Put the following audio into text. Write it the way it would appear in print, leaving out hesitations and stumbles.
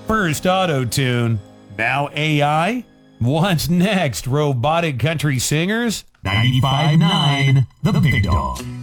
First auto-tune, now AI? What's next, robotic country singers? 95.9 The Big Dog.